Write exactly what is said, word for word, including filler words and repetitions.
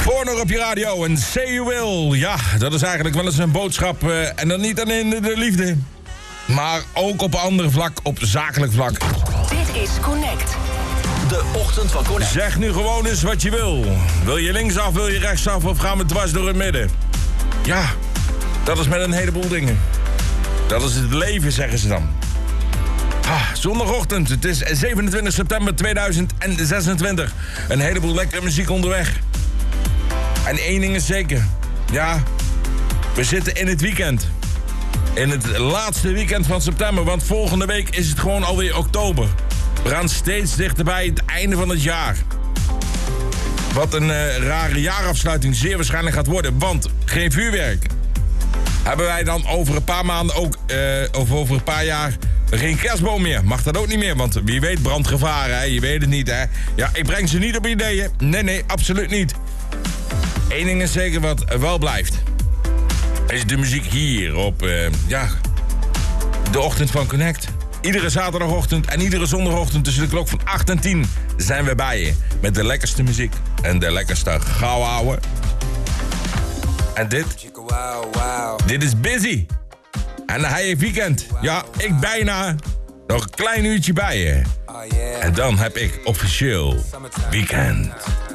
Foreigner op je radio en Say You Will. Ja, dat is eigenlijk wel eens een boodschap. Uh, en dan niet alleen in de liefde. Maar ook op een ander vlak, op zakelijk vlak. Dit is Connect. De ochtend van Connect. Zeg nu gewoon eens wat je wil. Wil je linksaf, wil je rechtsaf of gaan we dwars door het midden? Ja, dat is met een heleboel dingen. Dat is het leven, zeggen ze dan. Ah, zondagochtend, het is zevenentwintig september tweeduizend zesentwintig. Een heleboel lekkere muziek onderweg. En één ding is zeker. Ja, we zitten in het weekend. In het laatste weekend van september, want volgende week is het gewoon alweer oktober. We gaan steeds dichterbij het einde van het jaar. Wat een uh, rare jaarafsluiting zeer waarschijnlijk gaat worden, want geen vuurwerk. Hebben wij dan over een paar maanden ook, uh, of over een paar jaar, geen kerstboom meer? Mag dat ook niet meer, want wie weet brandgevaar, hè? Je weet het niet, hè? Ja, ik breng ze niet op ideeën. Nee, nee, absoluut niet. Eén ding is zeker wat wel blijft. Is de muziek hier op, uh, ja, de ochtend van Connect. Iedere zaterdagochtend en iedere zondagochtend tussen de klok van acht en tien zijn we bij je. Met de lekkerste muziek en de lekkerste gauwouwe. En dit? Dit is Busy. En hij heeft weekend. Ja, ik bijna. Nog een klein uurtje bij je. En dan heb ik officieel weekend.